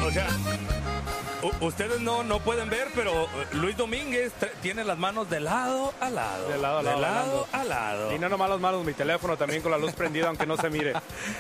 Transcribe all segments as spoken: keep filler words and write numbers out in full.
O sea, u- ustedes no, no pueden ver, pero Luis Domínguez tra- tiene las manos de lado a lado. De lado a lado, De lado bailando. a lado. Y no nomás las manos, mi teléfono también con la luz prendida, aunque no se mire.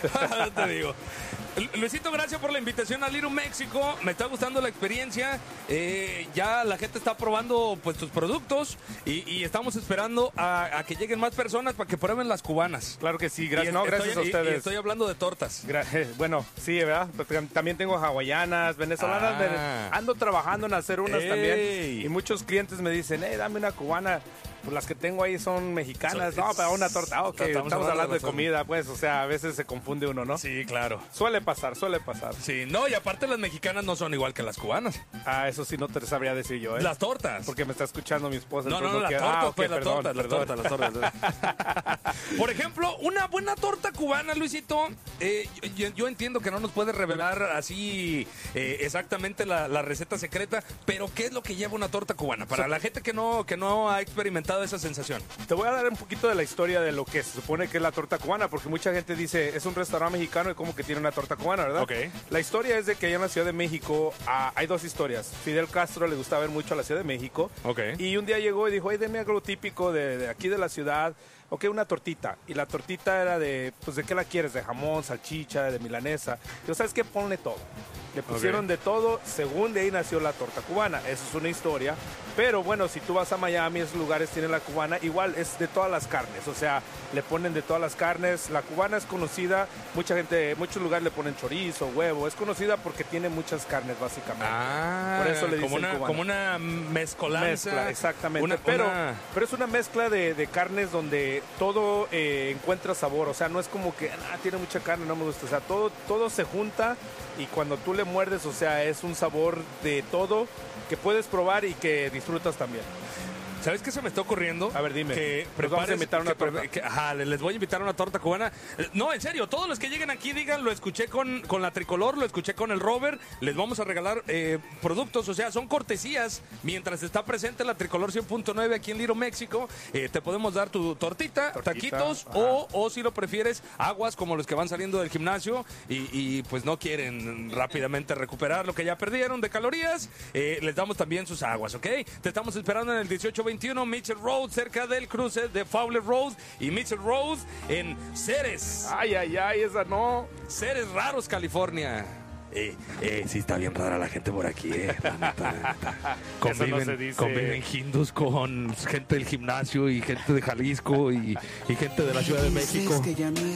No te digo. Lu- Luisito, gracias por la invitación a Little México. Me está gustando la experiencia. Eh, ya la gente está probando pues tus productos y, y estamos esperando a, a que lleguen más personas para que prueben las cubanas. Claro que sí, Y gracias, es- no, estoy- gracias a y- y ustedes. estoy hablando de tortas. Gra- eh, Bueno, sí, ¿verdad? Porque también tengo hawaianas, venezolanas. Ah. vene- Ando trabajando en hacer unas Ey. también. Y muchos clientes me dicen, hey, dame una cubana. Pues las que tengo ahí son mexicanas. So- no, para una torta. Ah, ok, Estamos estamos, hablando hablando de de comida, pues. O sea, a veces se confunde uno, ¿no? Sí, claro. Suele pasar, suele pasar. Sí, no, y aparte las mexicanas no son igual que las cubanas. Ah, eso sí no te sabría decir yo, ¿eh? Las tortas. Porque me está escuchando mi esposa. No, no, no, entonces las quiero- tortas, Ah, ok, pues, las perdón, tortas, las perdón. tortas, las tortas. Por ejemplo, una buena torta cubana, Luisito, eh, yo, yo entiendo que no nos puedes revelar así eh, exactamente la, la receta secreta, pero ¿qué es lo que lleva una torta cubana? Para la gente que no, que no ha experimentado esa sensación. Te voy a dar un poquito de la historia de lo que se supone que es la torta cubana, porque mucha gente dice, es un restaurante mexicano y como que tiene una torta cubana, ¿verdad? Ok. La historia es de que allá en la Ciudad de México ah, hay dos historias. Fidel Castro le gustaba ver mucho a la Ciudad de México. Ok. Y un día llegó y dijo, ay, denme algo típico de, de aquí de la ciudad. Ok, una tortita. Y la tortita era de, pues, ¿de qué la quieres? De jamón, salchicha, de milanesa. Yo, ¿sabes qué? Ponle todo. Le pusieron Ok. de todo, según de ahí nació la torta cubana. Eso es una historia. Pero bueno, si tú vas a Miami, esos lugares tienen la cubana, igual es de todas las carnes. O sea, le ponen de todas las carnes. La cubana es conocida, mucha gente, muchos lugares le ponen chorizo, huevo. Es conocida porque tiene muchas carnes, básicamente. Ah, Por eso le como dicen una, cubana. como una mezcolanza. Mezcla, exactamente. Una- pero, una- pero es una mezcla de, de carnes donde todo eh, encuentra sabor. O sea, no es como que ah, tiene mucha carne, no me gusta. O sea, todo, todo se junta y cuando tú le muerdes, o sea, es un sabor de todo que puedes probar y que disfrutas también. ¿Sabes qué se me está ocurriendo? A ver, dime. Que Nos vamos a prepares- invitar una que pre- torta. que- ajá, les les voy a invitar a una torta cubana. Eh, No, en serio, todos los que lleguen aquí digan, lo escuché con, con la Tricolor, lo escuché con el Robert, les vamos a regalar eh, productos, o sea, son cortesías. Mientras está presente la Tricolor cien punto nueve aquí en Little México, eh, te podemos dar tu tortita, Tortita, taquitos, ajá. o, o si lo prefieres, aguas como los que van saliendo del gimnasio y, y, pues no quieren rápidamente recuperar lo que ya perdieron de calorías, eh, les damos también sus aguas, ¿ok? Te estamos esperando en el dieciocho veintiuno Mitchell Road, cerca del cruce de Fowler Road y Mitchell Road en Ceres, Ay, ay, ay, esa no. Ceres Raros, California. Eh, eh, sí, está bien rara la gente por aquí, eh. la neta, la neta. Conviven, se dice. conviven hindús con gente del gimnasio y gente de Jalisco y, y gente de la Ciudad de México. Dices que ya no